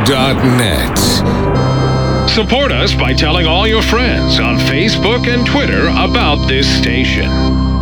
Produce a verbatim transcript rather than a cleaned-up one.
dot net. Support us by telling all your friends on Facebook and Twitter about this station.